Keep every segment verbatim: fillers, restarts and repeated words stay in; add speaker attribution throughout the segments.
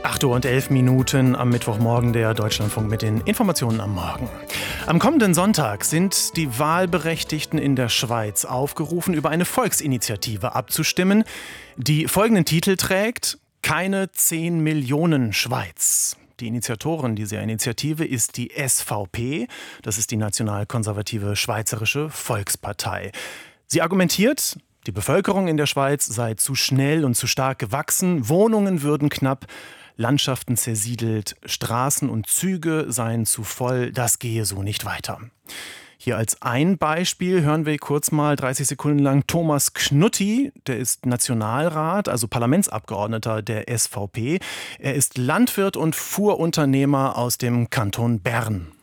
Speaker 1: acht Uhr und elf Minuten am Mittwochmorgen, der Deutschlandfunk mit den Informationen am Morgen. Am kommenden Sonntag sind die Wahlberechtigten in der Schweiz aufgerufen, über eine Volksinitiative abzustimmen, die folgenden Titel trägt: Keine zehn Millionen Schweiz. Die Initiatorin dieser Initiative ist die S V P, das ist die nationalkonservative Schweizerische Volkspartei. Sie argumentiert, die Bevölkerung in der Schweiz sei zu schnell und zu stark gewachsen, Wohnungen würden knapp, Landschaften zersiedelt, Straßen und Züge seien zu voll, das gehe so nicht weiter. Hier als ein Beispiel hören wir kurz mal dreißig Sekunden lang Thomas Knutti, der ist Nationalrat, also Parlamentsabgeordneter der S V P. Er ist Landwirt und Fuhrunternehmer aus dem Kanton Bern.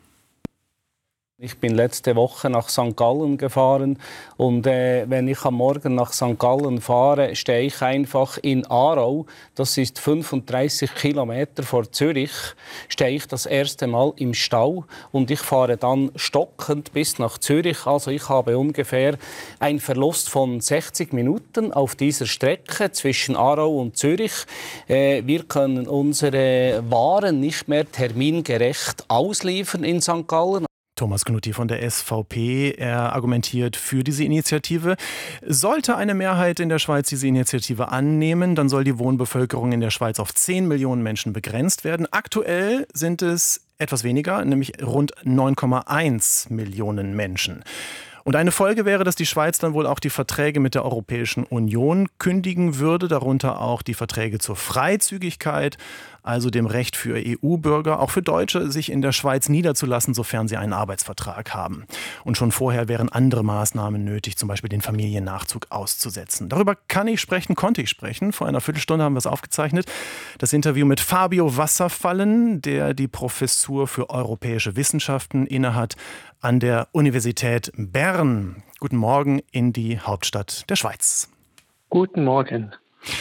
Speaker 2: Ich bin letzte Woche nach Sankt Gallen gefahren und äh, wenn ich am Morgen nach Sankt Gallen fahre, stehe ich einfach in Aarau, das ist fünfunddreißig Kilometer vor Zürich, stehe ich das erste Mal im Stau und ich fahre dann stockend bis nach Zürich. Also ich habe ungefähr einen Verlust von sechzig Minuten auf dieser Strecke zwischen Aarau und Zürich. Äh, wir können unsere Waren nicht mehr termingerecht ausliefern in Sankt Gallen.
Speaker 1: Thomas Knutti von der S V P, er argumentiert für diese Initiative. Sollte eine Mehrheit in der Schweiz diese Initiative annehmen, dann soll die Wohnbevölkerung in der Schweiz auf zehn Millionen Menschen begrenzt werden. Aktuell sind es etwas weniger, nämlich rund neun Komma eins Millionen Menschen. Und eine Folge wäre, dass die Schweiz dann wohl auch die Verträge mit der Europäischen Union kündigen würde, darunter auch die Verträge zur Freizügigkeit, also dem Recht für E U-Bürger, auch für Deutsche, sich in der Schweiz niederzulassen, sofern sie einen Arbeitsvertrag haben. Und schon vorher wären andere Maßnahmen nötig, zum Beispiel den Familiennachzug auszusetzen. Darüber kann ich sprechen, konnte ich sprechen. Vor einer Viertelstunde haben wir es aufgezeichnet. Das Interview mit Fabio Wasserfallen, der die Professur für europäische Wissenschaften innehat an der Universität Bern. Guten Morgen in die Hauptstadt der Schweiz.
Speaker 3: Guten Morgen.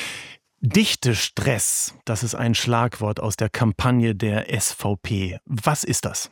Speaker 1: Dichtestress, das ist ein Schlagwort aus der Kampagne der S V P. Was ist das?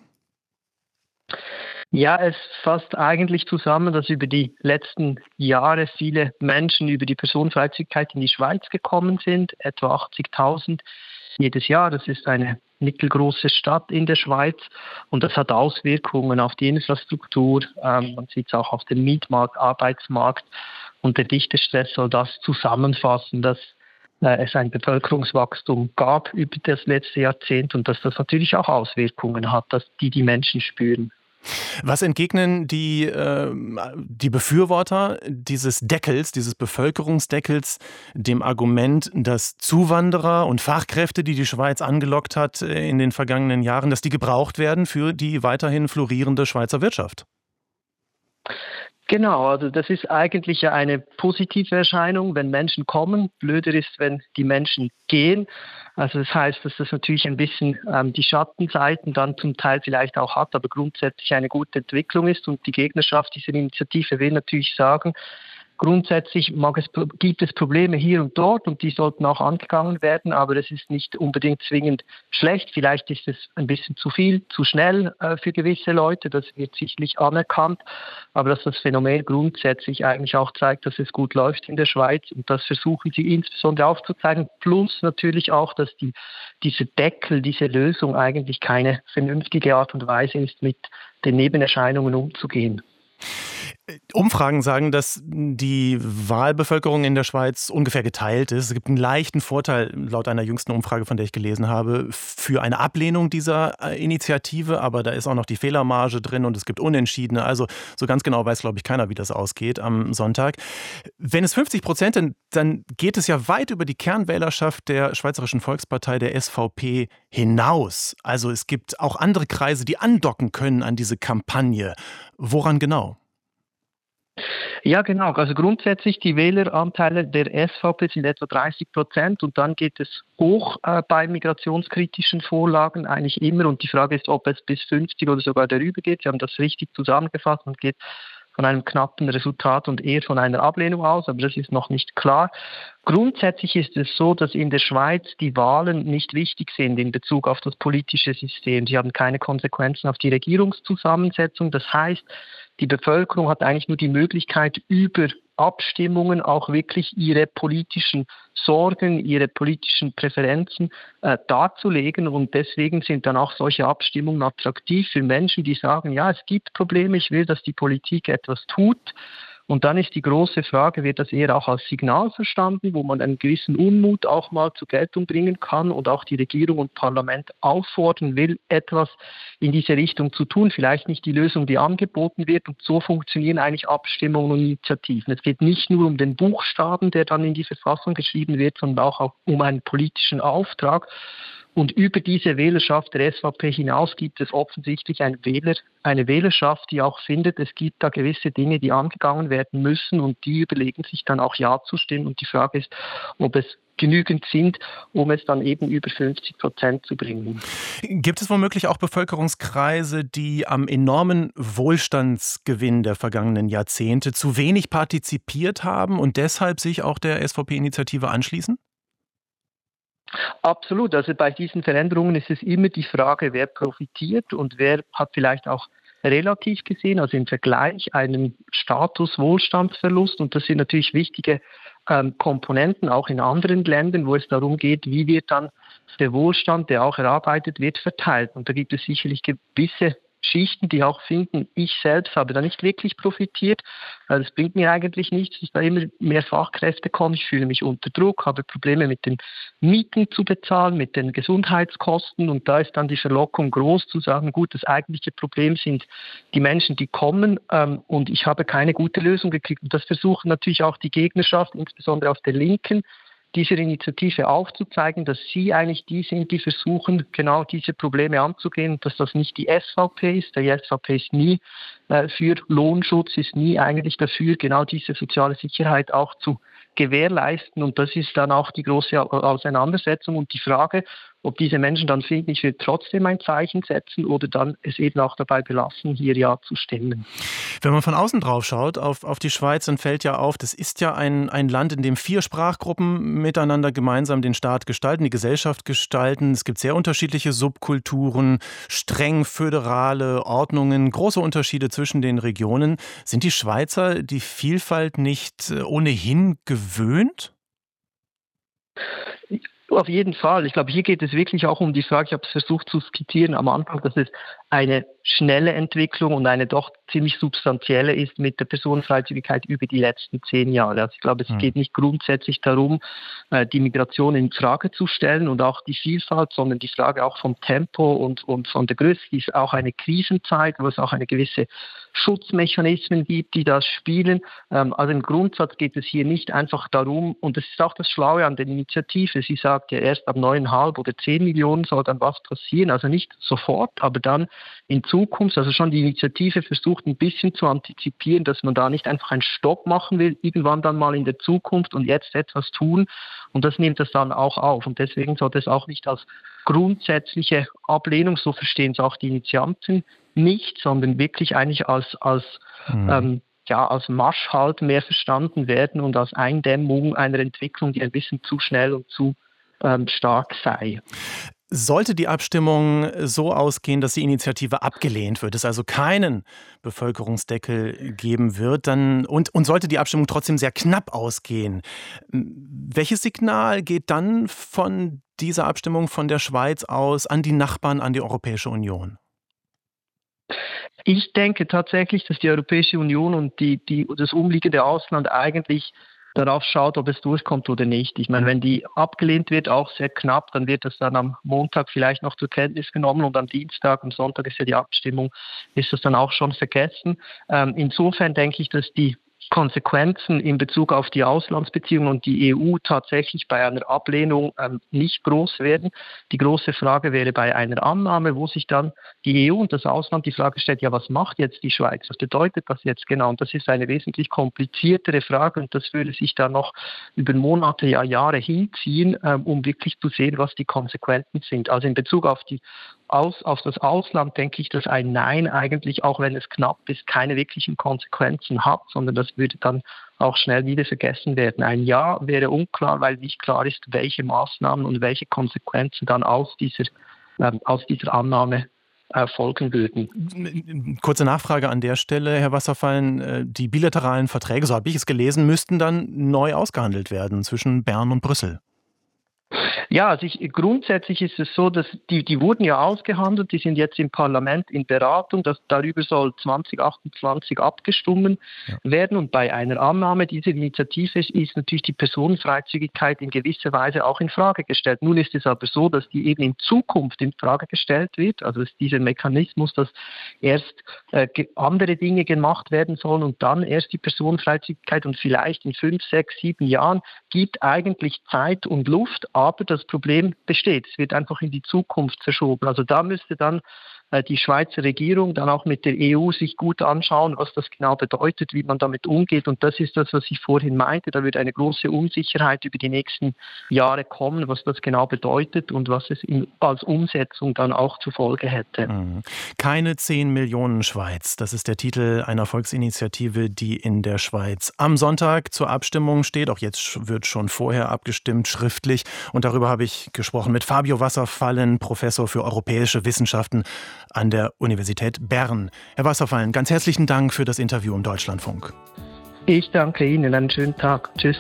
Speaker 3: Ja, es fasst eigentlich zusammen, dass über die letzten Jahre viele Menschen über die Personenfreizügigkeit in die Schweiz gekommen sind, etwa achtzigtausend jedes Jahr. Das ist eine mittelgroße Stadt in der Schweiz und das hat Auswirkungen auf die Infrastruktur. Ähm, man sieht es auch auf dem Mietmarkt, Arbeitsmarkt, und der Dichtestress soll das zusammenfassen, dass äh, es ein Bevölkerungswachstum gab über das letzte Jahrzehnt und dass das natürlich auch Auswirkungen hat, dass die die Menschen spüren.
Speaker 1: Was entgegnen die, äh, die Befürworter dieses Deckels, dieses Bevölkerungsdeckels, dem Argument, dass Zuwanderer und Fachkräfte, die die Schweiz angelockt hat in den vergangenen Jahren, dass die gebraucht werden für die weiterhin florierende Schweizer Wirtschaft?
Speaker 3: Genau, also das ist eigentlich ja eine positive Erscheinung, wenn Menschen kommen. Blöder ist, wenn die Menschen gehen. Also das heißt, dass das natürlich ein bisschen ähm, die Schattenseiten dann zum Teil vielleicht auch hat, aber grundsätzlich eine gute Entwicklung ist. Und die Gegnerschaft dieser Initiative will natürlich sagen, grundsätzlich mag es, gibt es Probleme hier und dort und die sollten auch angegangen werden, aber es ist nicht unbedingt zwingend schlecht. Vielleicht ist es ein bisschen zu viel, zu schnell äh, für gewisse Leute, das wird sicherlich anerkannt, aber dass das Phänomen grundsätzlich eigentlich auch zeigt, dass es gut läuft in der Schweiz und das versuchen sie insbesondere aufzuzeigen, plus natürlich auch, dass die, dieser Deckel, diese Lösung eigentlich keine vernünftige Art und Weise ist, mit den Nebenerscheinungen umzugehen.
Speaker 1: Umfragen sagen, dass die Wahlbevölkerung in der Schweiz ungefähr geteilt ist. Es gibt einen leichten Vorteil, laut einer jüngsten Umfrage, von der ich gelesen habe, für eine Ablehnung dieser Initiative. Aber da ist auch noch die Fehlermarge drin und es gibt Unentschiedene. Also so ganz genau weiß, glaube ich, keiner, wie das ausgeht am Sonntag. Wenn es fünfzig Prozent sind, dann geht es ja weit über die Kernwählerschaft der Schweizerischen Volkspartei, der S V P, hinaus. Also es gibt auch andere Kreise, die andocken können an diese Kampagne. Woran genau?
Speaker 3: Ja, genau. Also grundsätzlich die Wähleranteile der S V P sind etwa dreißig Prozent und dann geht es hoch äh, bei migrationskritischen Vorlagen eigentlich immer. Und die Frage ist, ob es bis fünfzig oder sogar darüber geht. Sie haben das richtig zusammengefasst und geht von einem knappen Resultat und eher von einer Ablehnung aus, aber das ist noch nicht klar. Grundsätzlich ist es so, dass in der Schweiz die Wahlen nicht wichtig sind in Bezug auf das politische System. Sie haben keine Konsequenzen auf die Regierungszusammensetzung. Das heißt, die Bevölkerung hat eigentlich nur die Möglichkeit, über Abstimmungen auch wirklich ihre politischen Sorgen, ihre politischen Präferenzen äh, darzulegen. Und deswegen sind dann auch solche Abstimmungen attraktiv für Menschen, die sagen, ja, es gibt Probleme, ich will, dass die Politik etwas tut. Und dann ist die große Frage, wird das eher auch als Signal verstanden, wo man einen gewissen Unmut auch mal zur Geltung bringen kann und auch die Regierung und Parlament auffordern will, etwas in diese Richtung zu tun, vielleicht nicht die Lösung, die angeboten wird. Und so funktionieren eigentlich Abstimmungen und Initiativen. Es geht nicht nur um den Buchstaben, der dann in die Verfassung geschrieben wird, sondern auch um einen politischen Auftrag. Und über diese Wählerschaft der S V P hinaus gibt es offensichtlich einen Wähler, eine Wählerschaft, die auch findet, es gibt da gewisse Dinge, die angegangen werden müssen und die überlegen sich dann auch Ja zu stimmen. Und die Frage ist, ob es genügend sind, um es dann eben über fünfzig Prozent zu bringen.
Speaker 1: Gibt es womöglich auch Bevölkerungskreise, die am enormen Wohlstandsgewinn der vergangenen Jahrzehnte zu wenig partizipiert haben und deshalb sich auch der S V P-Initiative anschließen?
Speaker 3: Absolut. Also bei diesen Veränderungen ist es immer die Frage, wer profitiert und wer hat vielleicht auch relativ gesehen, also im Vergleich, einen Status-Wohlstandsverlust. Und das sind natürlich wichtige ähm, Komponenten, auch in anderen Ländern, wo es darum geht, wie wird dann der Wohlstand, der auch erarbeitet wird, verteilt. Und da gibt es sicherlich gewisse Schichten, die auch finden, ich selbst habe da nicht wirklich profitiert. Das bringt mir eigentlich nichts, dass da immer mehr Fachkräfte kommen. Ich fühle mich unter Druck, habe Probleme mit den Mieten zu bezahlen, mit den Gesundheitskosten. Und da ist dann die Verlockung groß zu sagen, gut, das eigentliche Problem sind die Menschen, die kommen ähm, und ich habe keine gute Lösung gekriegt. Und das versuchen natürlich auch die Gegnerschaft, insbesondere auf der Linken, dieser Initiative aufzuzeigen, dass sie eigentlich die sind, die versuchen, genau diese Probleme anzugehen, dass das nicht die S V P ist. Die S V P ist nie äh, für Lohnschutz, ist nie eigentlich dafür, genau diese soziale Sicherheit auch zu gewährleisten. Und das ist dann auch die große Auseinandersetzung und die Frage, ob diese Menschen dann finden, ich will trotzdem ein Zeichen setzen oder dann es eben auch dabei belassen, hier Ja zu stimmen.
Speaker 1: Wenn man von außen drauf schaut, auf, auf die Schweiz, dann fällt ja auf, das ist ja ein, ein Land, in dem vier Sprachgruppen miteinander gemeinsam den Staat gestalten, die Gesellschaft gestalten. Es gibt sehr unterschiedliche Subkulturen, streng föderale Ordnungen, große Unterschiede zwischen den Regionen. Sind die Schweizer die Vielfalt nicht ohnehin gewöhnt?
Speaker 3: Auf jeden Fall. Ich glaube, hier geht es wirklich auch um die Frage, ich habe es versucht zu skizzieren am Anfang, dass es eine schnelle Entwicklung und eine doch ziemlich substanzielle ist mit der Personenfreizügigkeit über die letzten zehn Jahre. Also ich glaube, es geht nicht grundsätzlich darum, die Migration in Frage zu stellen und auch die Vielfalt, sondern die Frage auch vom Tempo und, und von der Größe. Es ist auch eine Krisenzeit, wo es auch eine gewisse Schutzmechanismen gibt, die das spielen. Also im Grundsatz geht es hier nicht einfach darum, und das ist auch das Schlaue an der Initiative, sie sagt ja erst ab neuneinhalb oder zehn Millionen soll dann was passieren, also nicht sofort, aber dann in Zukunft, also schon die Initiative versucht ein bisschen zu antizipieren, dass man da nicht einfach einen Stopp machen will, irgendwann dann mal in der Zukunft und jetzt etwas tun, und das nimmt das dann auch auf, und deswegen sollte es auch nicht als grundsätzliche Ablehnung, so verstehen es auch die Initianten nicht, sondern wirklich eigentlich als, als mhm. ähm, ja, als Marschhalt mehr verstanden werden und als Eindämmung einer Entwicklung, die ein bisschen zu schnell und zu ähm, stark sei.
Speaker 1: Sollte die Abstimmung so ausgehen, dass die Initiative abgelehnt wird, es also keinen Bevölkerungsdeckel geben wird, dann und, und sollte die Abstimmung trotzdem sehr knapp ausgehen, welches Signal geht dann von dieser Abstimmung von der Schweiz aus an die Nachbarn, an die Europäische Union?
Speaker 3: Ich denke tatsächlich, dass die Europäische Union und die, die, das umliegende Ausland eigentlich darauf schaut, ob es durchkommt oder nicht. Ich meine, wenn die abgelehnt wird, auch sehr knapp, dann wird das dann am Montag vielleicht noch zur Kenntnis genommen und am Dienstag, am Sonntag ist ja die Abstimmung, ist das dann auch schon vergessen. Ähm, insofern denke ich, dass die Konsequenzen in Bezug auf die Auslandsbeziehungen und die E U tatsächlich bei einer Ablehnung ähm, nicht groß werden. Die große Frage wäre bei einer Annahme, wo sich dann die E U und das Ausland die Frage stellt, ja, was macht jetzt die Schweiz? Was bedeutet das jetzt genau? Und das ist eine wesentlich kompliziertere Frage und das würde sich dann noch über Monate, ja Jahre hinziehen, ähm, um wirklich zu sehen, was die Konsequenzen sind. Also in Bezug auf die Aus, auf das Ausland denke ich, dass ein Nein eigentlich, auch wenn es knapp ist, keine wirklichen Konsequenzen hat, sondern das würde dann auch schnell wieder vergessen werden. Ein Ja wäre unklar, weil nicht klar ist, welche Maßnahmen und welche Konsequenzen dann aus dieser, ähm, aus dieser Annahme äh, folgen würden.
Speaker 1: Kurze Nachfrage an der Stelle, Herr Wasserfallen. Die bilateralen Verträge, so habe ich es gelesen, müssten dann neu ausgehandelt werden zwischen Bern und Brüssel.
Speaker 3: Ja, also ich, grundsätzlich ist es so, dass die, die wurden ja ausgehandelt, die sind jetzt im Parlament in Beratung, dass darüber soll zwanzig achtundzwanzig abgestimmt ja. werden und bei einer Annahme dieser Initiative ist natürlich die Personenfreizügigkeit in gewisser Weise auch in Frage gestellt. Nun ist es aber so, dass die eben in Zukunft in Frage gestellt wird, also ist dieser Mechanismus, dass erst äh, andere Dinge gemacht werden sollen und dann erst die Personenfreizügigkeit und vielleicht in fünf, sechs, sieben Jahren gibt eigentlich Zeit und Luft, aber das Problem besteht. Es wird einfach in die Zukunft verschoben. Also da müsste dann äh, die Schweizer Regierung dann auch mit der E U sich gut anschauen, was das genau bedeutet, wie man damit umgeht. Und das ist das, was ich vorhin meinte. Da wird eine große Unsicherheit über die nächsten Jahre kommen, was das genau bedeutet und was es in, als Umsetzung dann auch zur Folge hätte.
Speaker 1: Keine zehn Millionen Schweiz. Das ist der Titel einer Volksinitiative, die in der Schweiz am Sonntag zur Abstimmung steht. Auch jetzt wird schon vorher abgestimmt, schriftlich. Und darüber habe ich gesprochen mit Fabio Wasserfallen, Professor für europäische Wissenschaften an der Universität Bern. Herr Wasserfallen, ganz herzlichen Dank für das Interview im Deutschlandfunk.
Speaker 3: Ich danke Ihnen. Einen schönen Tag. Tschüss.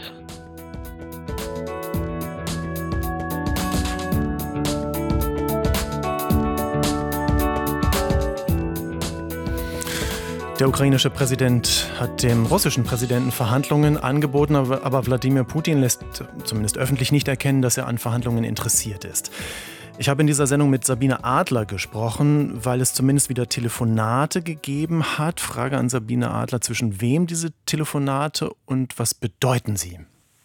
Speaker 1: Der ukrainische Präsident hat dem russischen Präsidenten Verhandlungen angeboten, aber Wladimir Putin lässt zumindest öffentlich nicht erkennen, dass er an Verhandlungen interessiert ist. Ich habe in dieser Sendung mit Sabine Adler gesprochen, weil es zumindest wieder Telefonate gegeben hat. Frage an Sabine Adler, zwischen wem diese Telefonate und was bedeuten sie?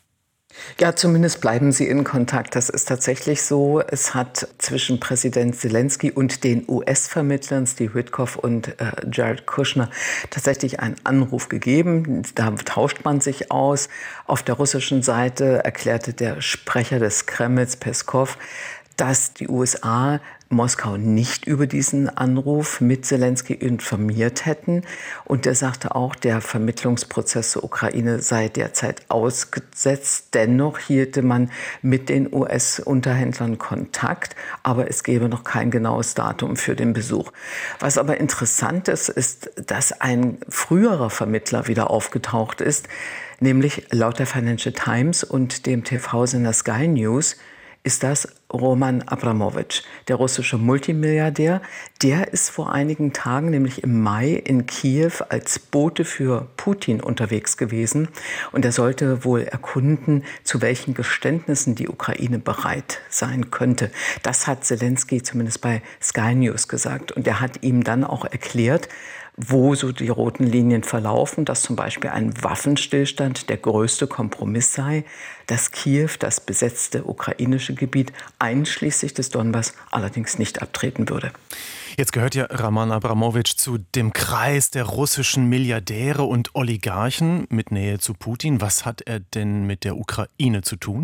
Speaker 4: Ja, zumindest bleiben sie in Kontakt. Das ist tatsächlich so. Es hat zwischen Präsident Zelensky und den U S-Vermittlern Steve Witkoff und äh, Jared Kushner tatsächlich einen Anruf gegeben. Da tauscht man sich aus. Auf der russischen Seite erklärte der Sprecher des Kremls, Peskov, dass die U S A Moskau nicht über diesen Anruf mit Zelensky informiert hätten. Und er sagte auch, der Vermittlungsprozess zur Ukraine sei derzeit ausgesetzt. Dennoch hielte man mit den U S-Unterhändlern Kontakt, aber es gäbe noch kein genaues Datum für den Besuch. Was aber interessant ist, ist, dass ein früherer Vermittler wieder aufgetaucht ist, nämlich laut der Financial Times und dem T V-Sender Sky News ist das Roman Abramowitsch, der russische Multimilliardär. Der ist vor einigen Tagen, nämlich im Mai, in Kiew als Bote für Putin unterwegs gewesen. Und er sollte wohl erkunden, zu welchen Geständnissen die Ukraine bereit sein könnte. Das hat Zelensky zumindest bei Sky News gesagt. Und er hat ihm dann auch erklärt, wo so die roten Linien verlaufen, dass zum Beispiel ein Waffenstillstand der größte Kompromiss sei, dass Kiew, das besetzte ukrainische Gebiet, einschließlich des Donbass, allerdings nicht abtreten würde.
Speaker 1: Jetzt gehört ja Roman Abramowitsch zu dem Kreis der russischen Milliardäre und Oligarchen mit Nähe zu Putin. Was hat er denn mit der Ukraine zu tun?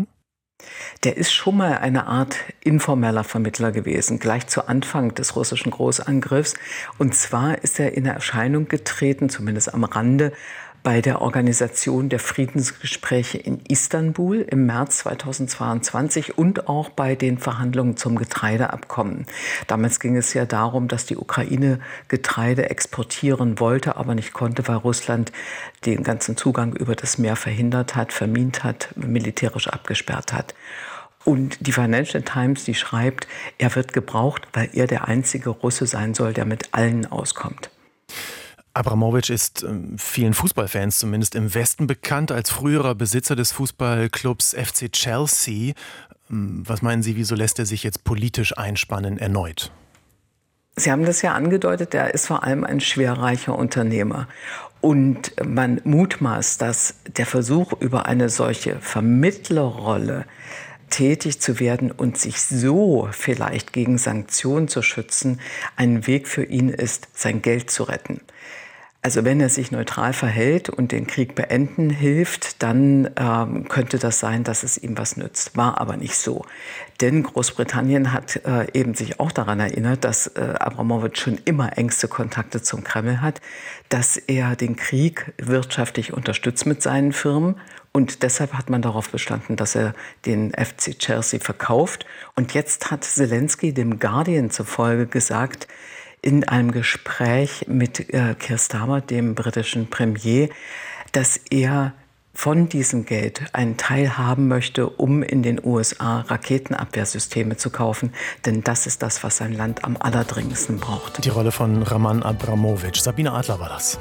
Speaker 4: Der ist schon mal eine Art informeller Vermittler gewesen, gleich zu Anfang des russischen Großangriffs. Und zwar ist er in Erscheinung getreten, zumindest am Rande, bei der Organisation der Friedensgespräche in Istanbul im März zweitausendzweiundzwanzig und auch bei den Verhandlungen zum Getreideabkommen. Damals ging es ja darum, dass die Ukraine Getreide exportieren wollte, aber nicht konnte, weil Russland den ganzen Zugang über das Meer verhindert hat, vermint hat, militärisch abgesperrt hat. Und die Financial Times, die schreibt, er wird gebraucht, weil er der einzige Russe sein soll, der mit allen auskommt.
Speaker 1: Abramowitsch ist vielen Fußballfans zumindest im Westen bekannt als früherer Besitzer des Fußballclubs F C Chelsea. Was meinen Sie, wieso lässt er sich jetzt politisch einspannen erneut?
Speaker 4: Sie haben das ja angedeutet, er ist vor allem ein schwerreicher Unternehmer. Und man mutmaßt, dass der Versuch, über eine solche Vermittlerrolle tätig zu werden und sich so vielleicht gegen Sanktionen zu schützen, ein Weg für ihn ist, sein Geld zu retten. Also wenn er sich neutral verhält und den Krieg beenden hilft, dann ähm, könnte das sein, dass es ihm was nützt. War aber nicht so. Denn Großbritannien hat äh, eben sich auch daran erinnert, dass äh, Abramowitsch schon immer engste Kontakte zum Kreml hat, dass er den Krieg wirtschaftlich unterstützt mit seinen Firmen. Und deshalb hat man darauf bestanden, dass er den F C Chelsea verkauft. Und jetzt hat Zelensky dem Guardian zufolge gesagt, in einem Gespräch mit äh, Keir Starmer, dem britischen Premier, dass er von diesem Geld einen Teil haben möchte, um in den U S A Raketenabwehrsysteme zu kaufen. Denn das ist das, was sein Land am allerdringendsten braucht.
Speaker 1: Die Rolle von Roman Abramovich. Sabine Adler war das.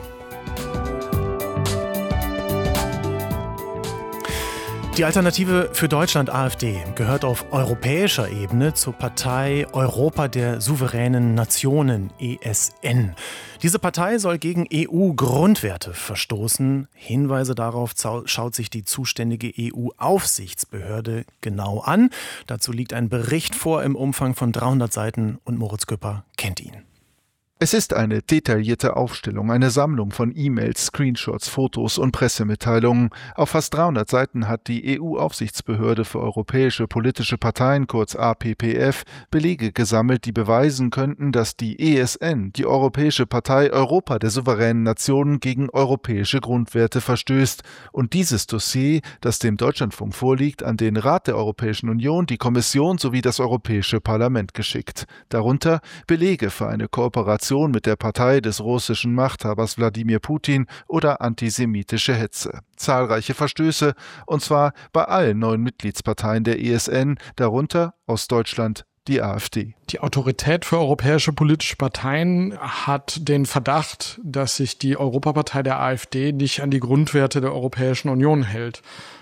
Speaker 1: Die Alternative für Deutschland, AfD, gehört auf europäischer Ebene zur Partei Europa der souveränen Nationen, E S N. Diese Partei soll gegen E U-Grundwerte verstoßen. Hinweise darauf schaut sich die zuständige E U-Aufsichtsbehörde genau an. Dazu liegt ein Bericht vor im Umfang von dreihundert Seiten und Moritz Küpper kennt ihn.
Speaker 5: Es ist eine detaillierte Aufstellung, eine Sammlung von E-Mails, Screenshots, Fotos und Pressemitteilungen. Auf fast dreihundert Seiten hat die E U-Aufsichtsbehörde für europäische politische Parteien, kurz A P P F, Belege gesammelt, die beweisen könnten, dass die E S N, die Europäische Partei Europa der souveränen Nationen, gegen europäische Grundwerte verstößt. Und dieses Dossier, das dem Deutschlandfunk vorliegt, an den Rat der Europäischen Union, die Kommission sowie das Europäische Parlament geschickt. Darunter Belege für eine Kooperation mit der Partei des russischen Machthabers Wladimir Putin oder antisemitische Hetze. Zahlreiche Verstöße, und zwar bei allen neuen Mitgliedsparteien der E S N, darunter aus Deutschland die AfD.
Speaker 6: Die Autorität für europäische politische Parteien hat den Verdacht, dass sich die Europapartei der AfD nicht an die Grundwerte der Europäischen Union hält.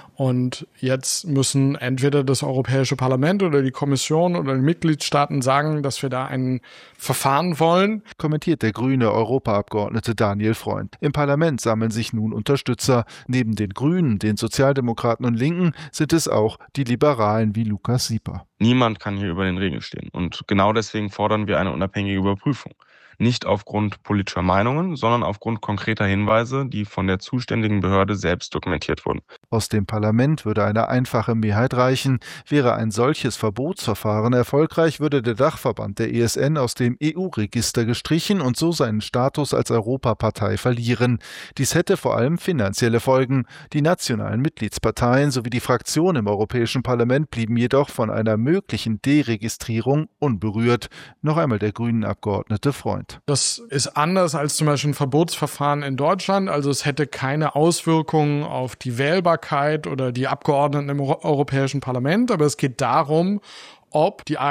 Speaker 6: Und jetzt müssen entweder das Europäische Parlament oder die Kommission oder die Mitgliedstaaten sagen, dass wir da ein Verfahren wollen.
Speaker 5: Kommentiert der grüne Europaabgeordnete Daniel Freund. Im Parlament sammeln sich nun Unterstützer. Neben den Grünen, den Sozialdemokraten und Linken sind es auch die Liberalen wie Lukas Sieper.
Speaker 7: Niemand kann hier über den Regeln stehen. Und genau deswegen fordern wir eine unabhängige Überprüfung. Nicht aufgrund politischer Meinungen, sondern aufgrund konkreter Hinweise, die von der zuständigen Behörde selbst dokumentiert wurden.
Speaker 5: Aus dem Parlament würde eine einfache Mehrheit reichen. Wäre ein solches Verbotsverfahren erfolgreich, würde der Dachverband der E S N aus dem E U-Register gestrichen und so seinen Status als Europapartei verlieren. Dies hätte vor allem finanzielle Folgen. Die nationalen Mitgliedsparteien sowie die Fraktionen im Europäischen Parlament blieben jedoch von einer möglichen Deregistrierung unberührt. Noch einmal der grünen Abgeordnete Freund.
Speaker 6: Das ist anders als zum Beispiel ein Verbotsverfahren in Deutschland. Also es hätte keine Auswirkungen auf die Wählbarkeit oder die Abgeordneten im Europäischen Parlament. Aber es geht darum, ob die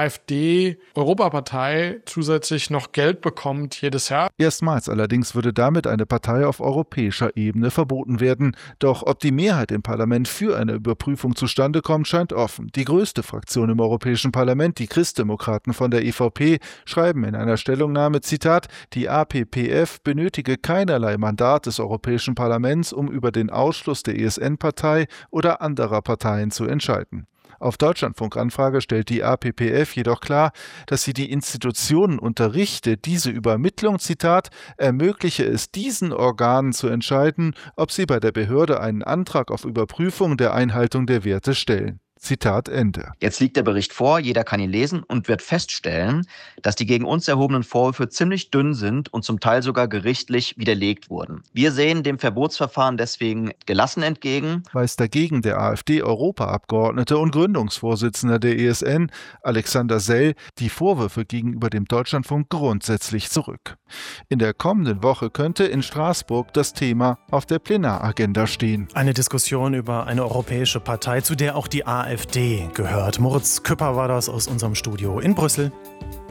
Speaker 6: AfD-Europapartei zusätzlich noch Geld bekommt jedes Jahr.
Speaker 5: Erstmals allerdings würde damit eine Partei auf europäischer Ebene verboten werden. Doch ob die Mehrheit im Parlament für eine Überprüfung zustande kommt, scheint offen. Die größte Fraktion im Europäischen Parlament, die Christdemokraten von der E V P, schreiben in einer Stellungnahme, Zitat, die A P P F benötige keinerlei Mandat des Europäischen Parlaments, um über den Ausschluss der E S N-Partei oder anderer Parteien zu entscheiden. Auf Deutschlandfunk-Anfrage stellt die A P P F jedoch klar, dass sie die Institutionen unterrichte, diese Übermittlung, Zitat, ermögliche es diesen Organen zu entscheiden, ob sie bei der Behörde einen Antrag auf Überprüfung der Einhaltung der Werte stellen. Zitat Ende.
Speaker 8: Jetzt liegt der Bericht vor, jeder kann ihn lesen und wird feststellen, dass die gegen uns erhobenen Vorwürfe ziemlich dünn sind und zum Teil sogar gerichtlich widerlegt wurden. Wir sehen dem Verbotsverfahren deswegen gelassen entgegen.
Speaker 5: Weist dagegen der AfD-Europaabgeordnete und Gründungsvorsitzender der E S N, Alexander Sell, die Vorwürfe gegenüber dem Deutschlandfunk grundsätzlich zurück. In der kommenden Woche könnte in Straßburg das Thema auf der Plenaragenda stehen.
Speaker 1: Eine Diskussion über eine europäische Partei, zu der auch die AfD gehört. Moritz Küpper war das aus unserem Studio in Brüssel.